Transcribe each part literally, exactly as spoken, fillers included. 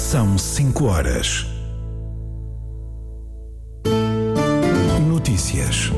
São cinco horas. Notícias.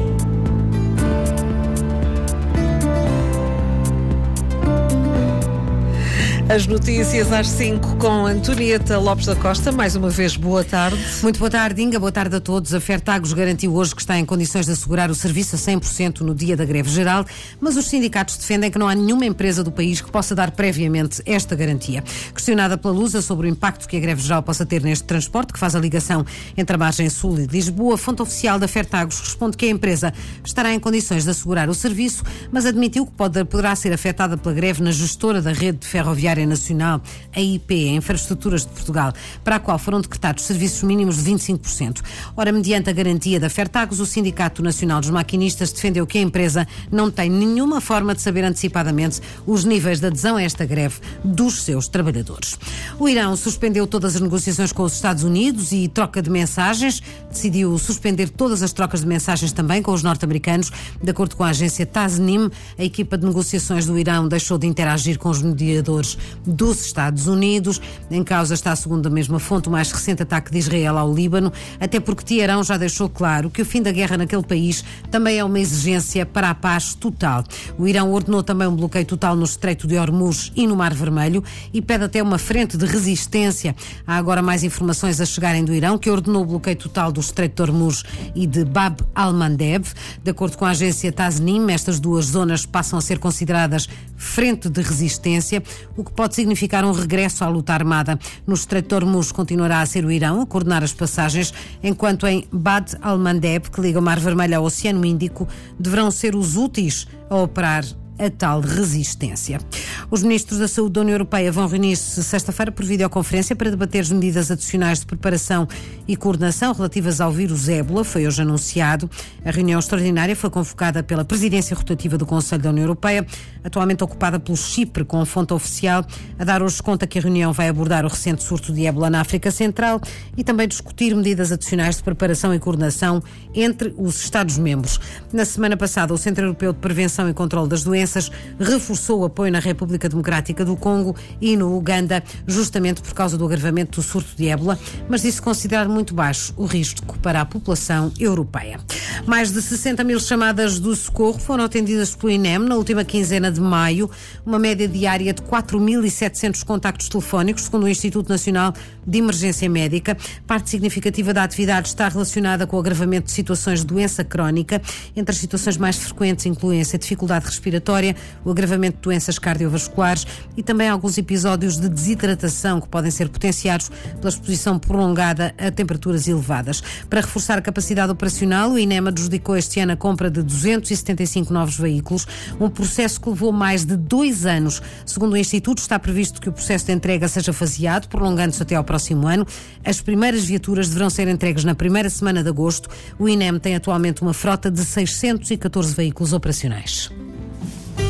As notícias às cinco com Antonieta Lopes da Costa. Mais uma vez, boa tarde. Muito boa tarde, Inga. Boa tarde a todos. A Fertagos garantiu hoje que está em condições de assegurar o serviço a cem por cento no dia da greve geral, mas os sindicatos defendem que não há nenhuma empresa do país que possa dar previamente esta garantia. Questionada pela Lusa sobre o impacto que a greve geral possa ter neste transporte, que faz a ligação entre a margem sul e Lisboa, a fonte oficial da Fertagos responde que a empresa estará em condições de assegurar o serviço, mas admitiu que pode, poderá ser afetada pela greve na gestora da rede ferroviária nacional, a I P, a Infraestruturas de Portugal, para a qual foram decretados serviços mínimos de vinte e cinco por cento. Ora, mediante a garantia da Fertagos, o Sindicato Nacional dos Maquinistas defendeu que a empresa não tem nenhuma forma de saber antecipadamente os níveis de adesão a esta greve dos seus trabalhadores. O Irão suspendeu todas as negociações com os Estados Unidos e troca de mensagens, decidiu suspender todas as trocas de mensagens também com os norte-americanos. De acordo com a agência Tasnim, a equipa de negociações do Irão deixou de interagir com os mediadores dos Estados Unidos. Em causa está, segundo a mesma fonte, o mais recente ataque de Israel ao Líbano, até porque Teherão já deixou claro que o fim da guerra naquele país também é uma exigência para a paz total. O Irão ordenou também um bloqueio total no Estreito de Hormuz e no Mar Vermelho e pede até uma frente de resistência. Há agora mais informações a chegarem do Irão, que ordenou o bloqueio total do Estreito de Hormuz e de Bab al-Mandeb. De acordo com a agência Tasnim, estas duas zonas passam a ser consideradas frente de resistência, o que pode significar um regresso à luta armada. No Estreito de Hormuz continuará a ser o Irão a coordenar as passagens, enquanto em Bab al-Mandeb, que liga o Mar Vermelho ao Oceano Índico, deverão ser os úteis a operar a tal resistência. Os ministros da Saúde da União Europeia vão reunir-se sexta-feira por videoconferência para debater as medidas adicionais de preparação e coordenação relativas ao vírus ébola. Foi hoje anunciado. A reunião extraordinária foi convocada pela presidência rotativa do Conselho da União Europeia, atualmente ocupada pelo Chipre, com a fonte oficial a dar hoje conta que a reunião vai abordar o recente surto de ébola na África Central e também discutir medidas adicionais de preparação e coordenação entre os Estados-membros. Na semana passada, o Centro Europeu de Prevenção e Controlo das Doenças reforçou o apoio na República Democrática do Congo e no Uganda, justamente por causa do agravamento do surto de ébola, mas disse considerar muito baixo o risco para a população europeia. Mais de sessenta mil chamadas do socorro foram atendidas pelo INEM na última quinzena de maio, uma média diária de quatro mil e setecentos contactos telefónicos, segundo o Instituto Nacional de Emergência Médica. Parte significativa da atividade está relacionada com o agravamento de situações de doença crónica. Entre as situações mais frequentes incluem-se a dificuldade respiratória, o agravamento de doenças cardiovasculares e também alguns episódios de desidratação que podem ser potenciados pela exposição prolongada a temperaturas elevadas. Para reforçar a capacidade operacional, o INEM adjudicou este ano a compra de duzentos e setenta e cinco novos veículos, um processo que levou mais de dois anos. Segundo o Instituto, está previsto que o processo de entrega seja faseado, prolongando-se até ao próximo ano. As primeiras viaturas deverão ser entregues na primeira semana de agosto. O INEM tem atualmente uma frota de seiscentos e catorze veículos operacionais.